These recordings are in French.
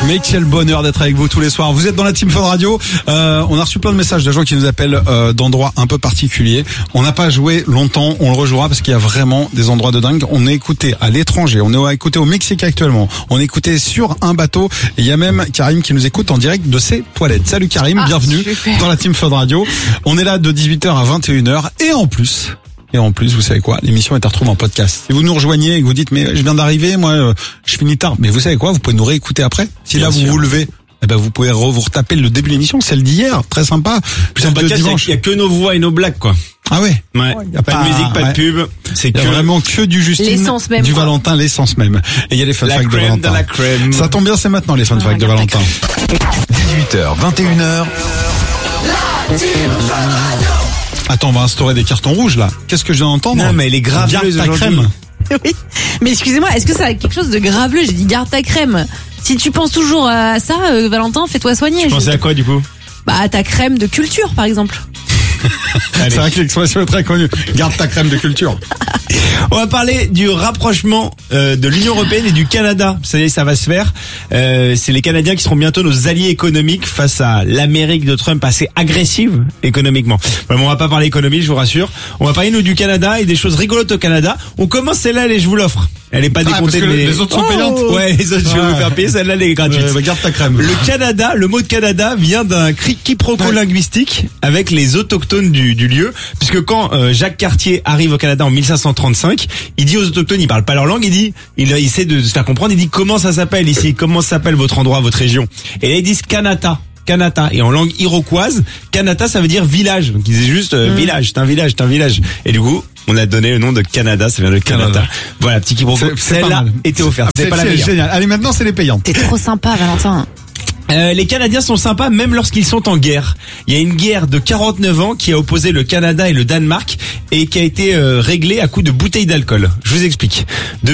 Mais quel bonheur d'être avec vous tous les soirs. Vous êtes dans la Team Fun Radio. On a reçu plein de messages de gens qui nous appellent d'endroits un peu particuliers. On n'a pas joué longtemps, on le rejouera parce qu'il y a vraiment des endroits de dingue. On est écouté à l'étranger, on est écouté au Mexique actuellement, on est écouté sur un bateau. Et il y a même Karim qui nous écoute en direct de ses toilettes. Salut Karim, bienvenue super. Dans la Team Fun Radio. On est là de 18h à 21h et en plus, vous savez quoi, l'émission est à retrouver en podcast. Si vous nous rejoignez et que vous dites mais je viens d'arriver, moi je finis tard, mais vous savez quoi, vous pouvez nous réécouter après. Si là vous vous levez, eh ben vous pouvez vous retaper le début de l'émission, celle d'hier, très sympa. Puis en podcast, il y a que nos voix et nos blagues quoi. Ah ouais. Ouais. Y a pas de musique, pas de pub. C'est que vraiment que du Justine, même, du Valentin, l'essence même. Et il y a les fun facts de Valentin. La crème. Ça tombe bien, c'est maintenant les fun facts de Valentin. 18h, 21h. Attends, on va instaurer des cartons rouges là. Qu'est-ce que je viens d'entendre? Non mais elle est graveuse ta aujourd'hui. crème. Oui. Mais excusez-moi, est-ce que ça a quelque chose de graveleux? J'ai dit garde ta crème. Si tu penses toujours à ça, Valentin, fais-toi soigner. Tu pensais à quoi du coup? Bah ta crème de culture par exemple. C'est vrai que l'expression est très connue. Garde ta crème de culture. On va parler du rapprochement de l'Union européenne et du Canada. Ça y est, ça va se faire. C'est les Canadiens qui seront bientôt nos alliés économiques face à l'Amérique de Trump assez agressive économiquement. Bon, on va pas parler économie, je vous rassure. On va parler nous du Canada et des choses rigolotes au Canada. On commence celle-là, allez, je vous l'offre. Elle est pas décomptée, parce que mais les autres sont payantes. Ouais, les autres je vais vous faire payer. Celle-là, elle est gratuite. Garde ta crème. Le Canada, le mot de Canada vient d'un quiproquo linguistique avec les autochtones du lieu, puisque quand Jacques Cartier arrive au Canada en 1535, il dit aux autochtones, il parle pas leur langue, il essaie de se faire comprendre, il dit comment ça s'appelle ici, comment s'appelle votre endroit, votre région. Et là ils disent Kanata. Et en langue iroquoise, Kanata ça veut dire village. Donc ils disaient juste village, c'est un village. Et du coup, on a donné le nom de Canada, ça vient de Canada. Voilà, petit quiproquo. Celle-là était offerte. C'est pas la meilleure. Génial. Allez, maintenant c'est les payantes. T'es trop sympa, Valentin. Les Canadiens sont sympas même lorsqu'ils sont en guerre. Il y a une guerre de 49 ans qui a opposé le Canada et le Danemark et qui a été réglée à coups de bouteilles d'alcool. Je vous explique. De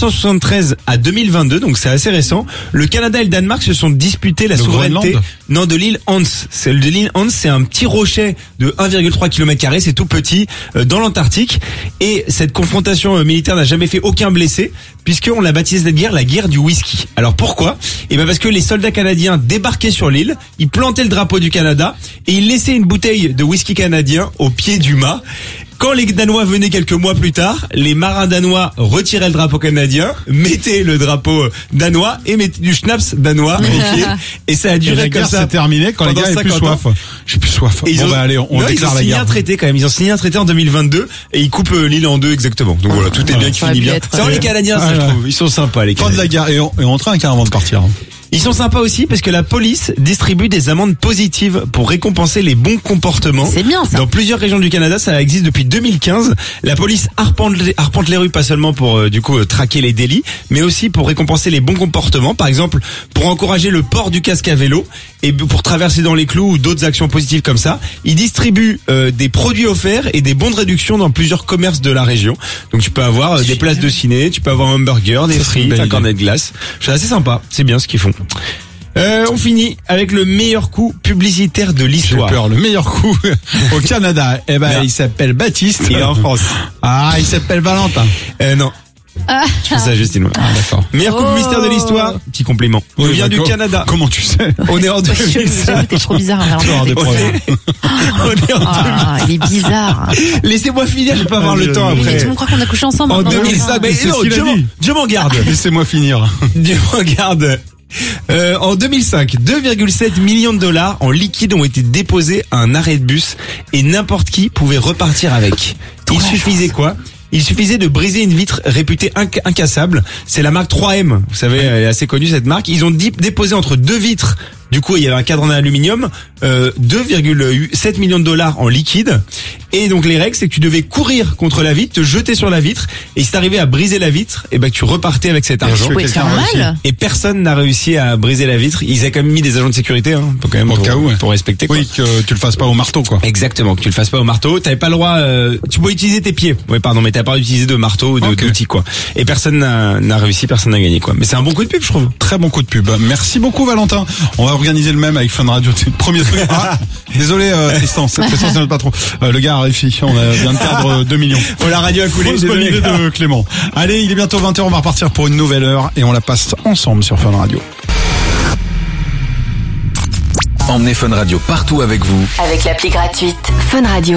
1973 à 2022, donc c'est assez récent, le Canada et le Danemark se sont disputés la souveraineté de l'île Hans. Celle de l'île Hans, c'est un petit rocher de 1,3 km², c'est tout petit, dans l'Antarctique. Et cette confrontation militaire n'a jamais fait aucun blessé, puisqu'on l'a baptisé cette guerre la guerre du whisky. Alors pourquoi? Eh ben parce que les soldats canadiens débarquaient sur l'île, ils plantaient le drapeau du Canada et ils laissaient une bouteille de whisky canadien au pied du mât. Quand les Danois venaient quelques mois plus tard, les marins danois retiraient le drapeau canadien, mettaient le drapeau danois et mettaient du schnapps danois au pied. Et ça a duré comme ça. C'est terminé quand les gars avaient plus soif. J'ai plus soif. Bon bah allez, on déclare la guerre. Ils ont signé un traité quand même. Ils ont signé un traité en 2022 et ils coupent l'île en deux exactement. Donc voilà, tout est bien qui finit bien. C'est vraiment les Canadiens, ça je trouve. Ils sont sympas les Canadiens. Fin de la guerre et on trinque avant de partir. Ils sont sympas aussi parce que la police distribue des amendes positives pour récompenser les bons comportements. C'est bien ça. Dans plusieurs régions du Canada, ça existe depuis 2015. La police arpente les rues pas seulement pour traquer les délits, mais aussi pour récompenser les bons comportements. Par exemple, pour encourager le port du casque à vélo et pour traverser dans les clous ou d'autres actions positives comme ça. Ils distribuent des produits offerts et des bons de réduction dans plusieurs commerces de la région. Donc tu peux avoir des places de ciné, tu peux avoir un hamburger, des frites, un cornet de glace. C'est assez sympa. C'est bien ce qu'ils font. On finit avec le meilleur coup publicitaire de l'histoire. J'ai peur, le meilleur coup au Canada. Eh ben, il s'appelle Baptiste. Il est en France. Ah, il s'appelle Valentin. Non. Je fais ça, Justine. Ah, d'accord. Meilleur coup publicitaire de l'histoire. Petit compliment. On vient du Canada. Comment tu sais? On est en 2005. T'es trop bizarre, Valentin. On est en 2005. Il est bizarre. Laissez-moi finir, je vais pas avoir le temps après. Mais tout le monde croit qu'on a couché ensemble. En maintenant, 2005, Dieu m'en garde. Laissez-moi finir. Dieu m'en garde. En 2005, 2,7 millions de dollars en liquide ont été déposés à un arrêt de bus et n'importe qui pouvait repartir avec. Il suffisait quoi? Il suffisait de briser une vitre réputée incassable. C'est la marque 3M. Vous savez, elle est assez connue cette marque. Ils ont déposé entre deux vitres. Du coup, il y avait un cadre en aluminium, 2,7 millions de dollars en liquide. Et donc les règles, c'est que tu devais courir contre la vitre, te jeter sur la vitre, et si t'arrivais à briser la vitre, et ben tu repartais avec cet argent. Oui, c'est normal. Et personne n'a réussi à briser la vitre. Ils avaient quand même mis des agents de sécurité, pour quand même pour respecter. Quoi. Oui, que tu le fasses pas au marteau, quoi. Exactement, que tu le fasses pas au marteau. T'avais pas le droit. Tu pouvais utiliser tes pieds. Oui, pardon, mais t'as pas d'utiliser de marteau ou d'outils, quoi. Et personne n'a réussi, personne n'a gagné, quoi. Mais c'est un bon coup de pub, je trouve. Très bon coup de pub. Merci beaucoup, Valentin. On va organiser le même avec Fun Radio. C'est le premier truc. Ah, désolé, Tristan, c'est notre patron. Le gars a réussi. On vient de perdre 2 millions. Oh, la radio a coulé. Fausse bonne idée de Clément. Allez, il est bientôt 20h. On va repartir pour une nouvelle heure et on la passe ensemble sur Fun Radio. Emmenez Fun Radio partout avec vous. Avec l'appli gratuite Fun Radio.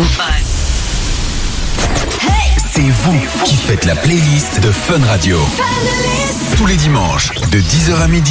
C'est vous qui faites la playlist de Fun Radio. Tous les dimanches, de 10h à midi.